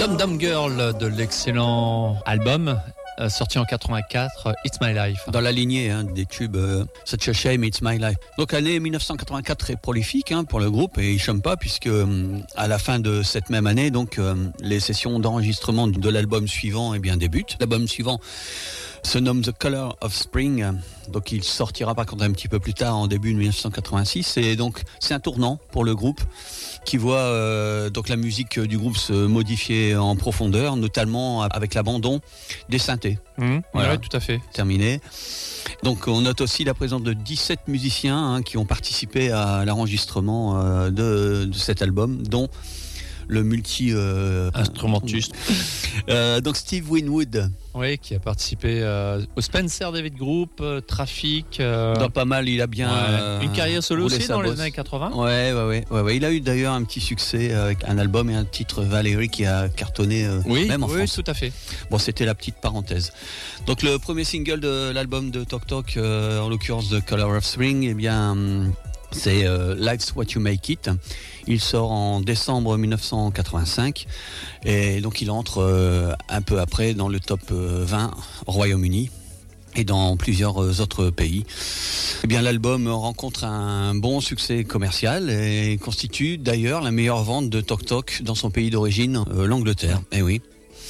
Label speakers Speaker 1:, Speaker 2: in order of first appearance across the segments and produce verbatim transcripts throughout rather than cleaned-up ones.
Speaker 1: Dum Dum Girl de l'excellent album euh, sorti en quatre-vingt-quatre, It's My Life.
Speaker 2: Dans la lignée hein, des tubes euh, Such a Shame, It's My Life. Donc l'année dix-neuf cent quatre-vingt-quatre très prolifique hein, pour le groupe et il chôme pas puisque euh, à la fin de cette même année, donc euh, les sessions d'enregistrement de l'album suivant eh bien débutent. L'album suivant se nomme The Color of Spring, donc il sortira par contre un petit peu plus tard en début de dix-neuf cent quatre-vingt-six et donc c'est un tournant pour le groupe qui voit euh, donc la musique du groupe se modifier en profondeur, notamment avec l'abandon des synthés.
Speaker 1: Mmh,
Speaker 2: voilà,
Speaker 1: ouais, tout à fait.
Speaker 2: Terminé. Donc on note aussi la présence de dix-sept musiciens hein, qui ont participé à l'enregistrement euh, de, de cet album, dont le multi euh,
Speaker 1: instrumentiste.
Speaker 2: Euh, donc Steve Winwood.
Speaker 1: Oui, qui a participé euh, au Spencer David Group, euh, Traffic. Euh,
Speaker 2: dans pas mal, il a bien.
Speaker 1: Ouais.
Speaker 2: Euh,
Speaker 1: Une carrière solo aussi dans bosse. Les années quatre-vingts.
Speaker 2: Ouais, ouais, ouais, ouais, ouais. Il a eu d'ailleurs un petit succès avec un album et un titre Valérie qui a cartonné euh,
Speaker 1: oui,
Speaker 2: même en
Speaker 1: oui,
Speaker 2: France.
Speaker 1: Oui, tout à fait.
Speaker 2: Bon, c'était la petite parenthèse. Donc le premier single de l'album de Talk Talk, euh, en l'occurrence The Color of Spring, eh bien. Hum, c'est euh, Life's What You Make It. Il sort en décembre dix-neuf cent quatre-vingt-cinq et donc il entre euh, un peu après dans le top vingt au Royaume-Uni et dans plusieurs autres pays. Eh bien, l'album rencontre un bon succès commercial et constitue d'ailleurs la meilleure vente de Talk Talk dans son pays d'origine, euh, l'Angleterre. Eh oui.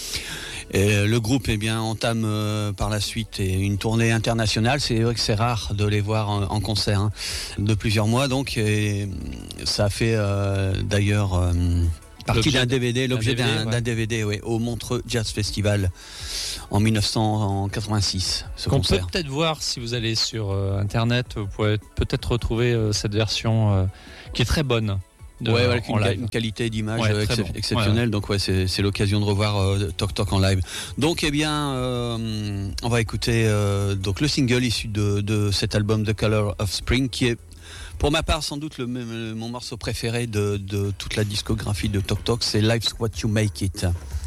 Speaker 2: Et le groupe eh bien, entame euh, par la suite une tournée internationale. C'est vrai que c'est rare de les voir en, en concert hein, de plusieurs mois. Donc, et ça a fait euh, d'ailleurs euh, partie d'un D V D, l'objet d'un, D V D, d'un, ouais. d'un D V D ouais, au Montreux Jazz Festival en dix-neuf cent quatre-vingt-six. Ce
Speaker 1: Qu'on
Speaker 2: concert.
Speaker 1: peut peut-être voir si vous allez sur euh, Internet. Vous pouvez peut-être retrouver euh, cette version euh, qui est très bonne. De,
Speaker 2: ouais, avec une, une qualité d'image
Speaker 1: ouais,
Speaker 2: ex-
Speaker 1: bon.
Speaker 2: exceptionnelle.
Speaker 1: Ouais, ouais.
Speaker 2: Donc ouais, c'est, c'est l'occasion de revoir euh, Talk Talk en live. Donc eh bien, euh, on va écouter euh, donc le single issu de, de cet album The Color of Spring, qui est pour ma part sans doute le, le, mon morceau préféré de, de toute la discographie de Talk Talk. C'est Life's What You Make It.